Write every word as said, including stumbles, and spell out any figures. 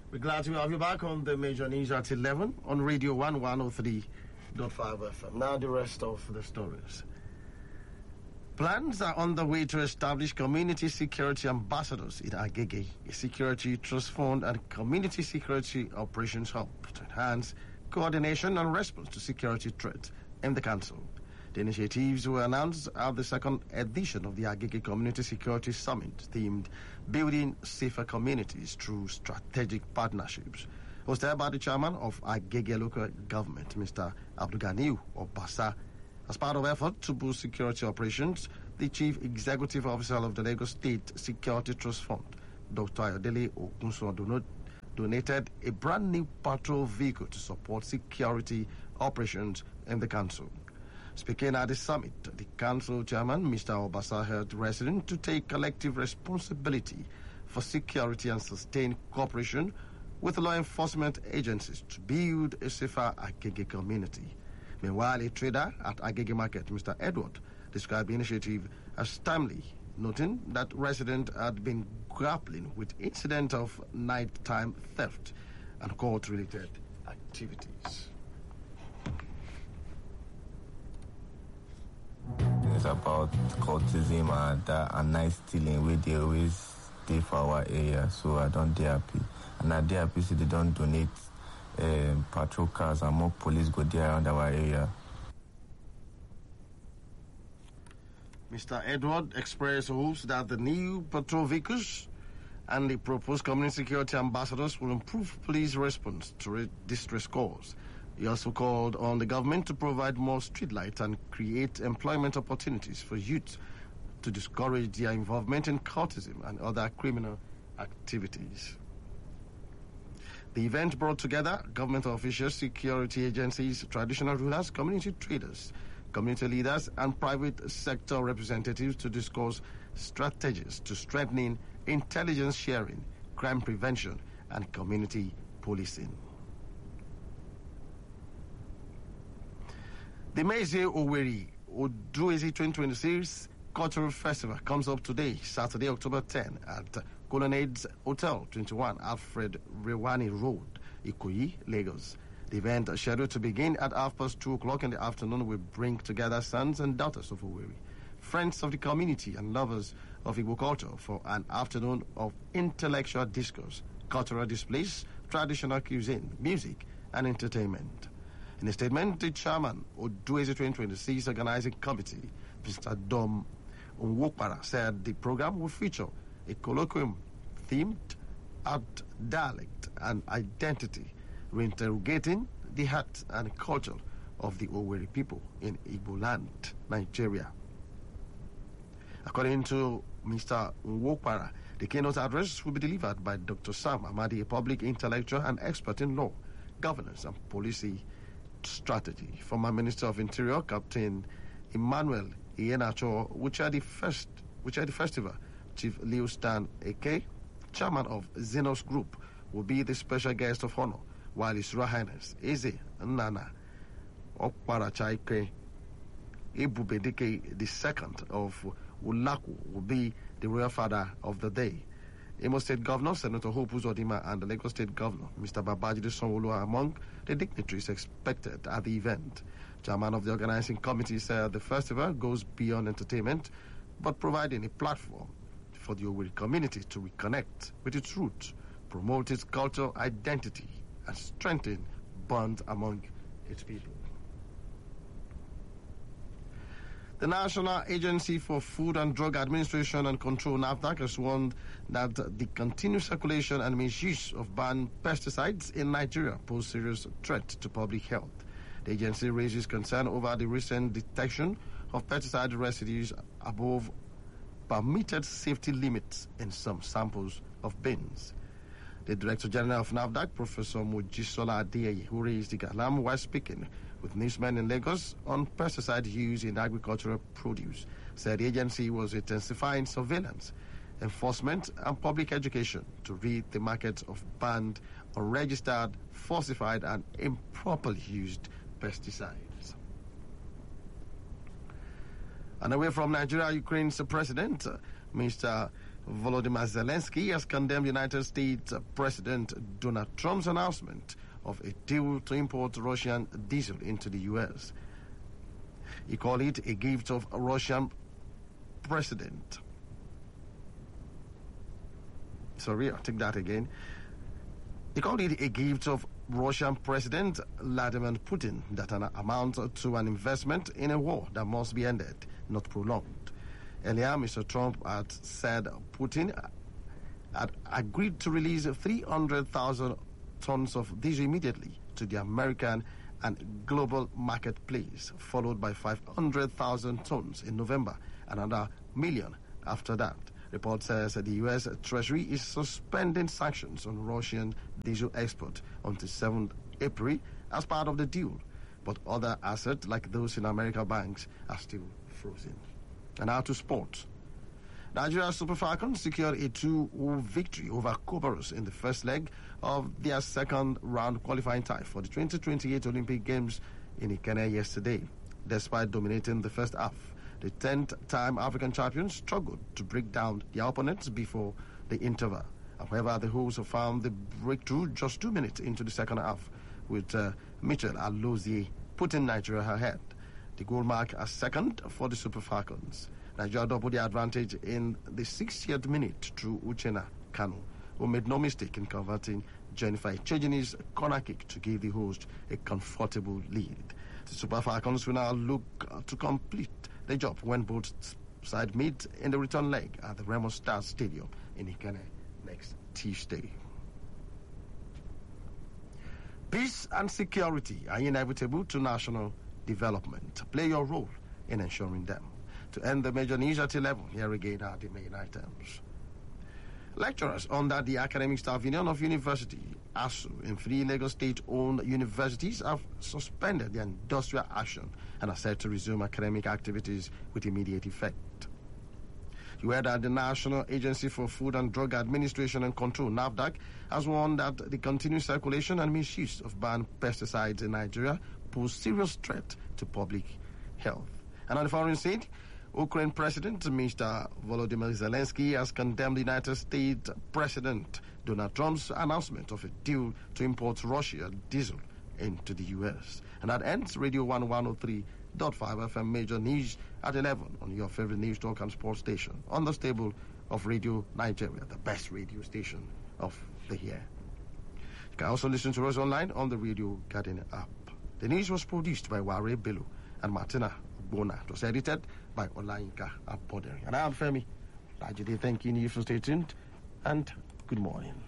We're glad to have you back on the major news at eleven on Radio one one oh three point five F M. Now the rest of the stories. Plans are on the way to establish community security ambassadors in Agege, a security trust fund and community security operations hub to enhance coordination and response to security threats in the council. The initiatives were announced at the second edition of the Agege Community Security Summit, themed Building Safer Communities Through Strategic Partnerships, hosted by the chairman of Agege Local Government, Mister Abdulganiu Obasa. As part of effort to boost security operations, the Chief Executive Officer of the Lagos State Security Trust Fund, Doctor Ayodele Okunso, donated a brand new patrol vehicle to support security operations in the council. Speaking at the summit, the council chairman, Mister Obasa, urged residents to take collective responsibility for security and sustain cooperation with law enforcement agencies to build a safer Agege community. Meanwhile, a trader at Agege Market, Mister Edward, described the initiative as timely, noting that residents had been grappling with incidents of nighttime theft and court-related activities. It's about cultism and, uh, and night stealing, where they always stay for our area, so I don't dare happy. And I dare happy, so they don't donate um, patrol cars and more police go there around our area. Mister Edward expressed hopes that the new patrol vehicles and the proposed community security ambassadors will improve police response to distress calls. He also called on the government to provide more streetlights and create employment opportunities for youth to discourage their involvement in cultism and other criminal activities. The event brought together government officials, security agencies, traditional rulers, community traders, community leaders, and private sector representatives to discuss strategies to strengthening intelligence sharing, crime prevention, and community policing. The Meze Owerri Oduezi twenty twenty-six Cultural Festival comes up today, Saturday, October tenth, at Colonnades Hotel, twenty-one Alfred Rewani Road, Ikoyi, Lagos. The event, scheduled to begin at half past two o'clock in the afternoon, will bring together sons and daughters of Owerri, friends of the community, and lovers of Igbo culture for an afternoon of intellectual discourse, cultural displays, traditional cuisine, music, and entertainment. In a statement, the chairman of Oduezi twenty twenty-six Organizing Committee, Mister Dom Nwokpara, said the program will feature a colloquium themed art, dialect, and identity, reinterrogating the heart and culture of the Owerri people in Igbo land, Nigeria. According to Mister Nwokpara, the keynote address will be delivered by Doctor Sam Amadi, a public intellectual and expert in law, governance, and policy strategy. Former Minister of Interior, Captain Emmanuel Iheanacho, which are the first, which are the festival, Chief Leo Stan Eke, chairman of Xenos Group, will be the special guest of honor, while His Royal Highness Eze Nana Okparachaike Ebubedike the second of Ulaku will be the royal father of the day. Imo State Governor Senator Hope Uzodinma and the Lagos State Governor Mister Babajide Sanwo-Olu are among the dignitaries expected at the event. Chairman of the organizing committee said the festival goes beyond entertainment, but providing a platform for the Owerri community to reconnect with its roots, promote its cultural identity, and strengthen bonds among its people. The National Agency for Food and Drug Administration and Control, NAFDAC, has warned that the continued circulation and misuse of banned pesticides in Nigeria pose serious threat to public health. The agency raises concern over the recent detection of pesticide residues above permitted safety limits in some samples of beans. The Director General of NAFDAC, Professor Mojisola Adeyeye, who raised the alarm while speaking with newsmen in Lagos on pesticide use in agricultural produce, said the agency was intensifying surveillance, enforcement, and public education to rid the market of banned, unregistered, falsified, and improperly used pesticides. And away from Nigeria, Ukraine's president, Mister Volodymyr Zelensky has condemned United States President Donald Trump's announcement of a deal to import Russian diesel into the U S. He called it a gift of Russian president. Sorry, I'll take that again. He called it a gift of Russian President Vladimir Putin that an amount to an investment in a war that must be ended, not prolonged. Earlier, Mister Trump had said Putin had agreed to release three hundred thousand tons of diesel immediately to the American and global marketplace, followed by five hundred thousand tons in November, another million after that. Report says that the U S Treasury is suspending sanctions on Russian diesel export until seventh April as part of the deal, but other assets like those in American banks are still frozen. And now to sports. Nigeria Super Falcons secured a two nil victory over Comoros in the first leg of their second round qualifying tie for the twenty twenty-eight Olympic Games in Ikenne yesterday. Despite dominating the first half, the tenth-time African champions struggled to break down their opponents before the interval. However, the hosts found the breakthrough just two minutes into the second half, with uh, Mitchell Alozie putting Nigeria ahead. The goal mark as second for the Super Falcons. Nigeria doubled the advantage in the sixtieth minute through Uchenna Kanu, who made no mistake in converting Jennifer Echejini's corner kick to give the host a comfortable lead. The Super Falcons will now look uh, to complete the job when both sides meet in the return leg at the Remo Stars Stadium in Ikenne next Tuesday. Peace and security are inevitable to national development. Play your role in ensuring them. To end the major news at eleven, here again are the main items. Lecturers under the Academic Staff Union of University, ASU, in three Lagos State-owned universities have suspended their industrial action and are set to resume academic activities with immediate effect. You heard that the National Agency for Food and Drug Administration and Control, NAFDAC, has warned that the continued circulation and misuse of banned pesticides in Nigeria pose serious threat to public health. And on the foreign scene, Ukraine President Mister Volodymyr Zelensky has condemned the United States President Donald Trump's announcement of a deal to import Russian diesel into the U S. And that ends Radio one one oh three point five F M Major News at eleven on your favorite news talk and sports station on the stable of Radio Nigeria, the best radio station of the year. You can also listen to us online on the Radio Garden app. The news was produced by Ware Bello and Martina Bona. It was edited by Olayinka Apoderi. And I am Femi Rajide, thanking you for staying tuned, and good morning.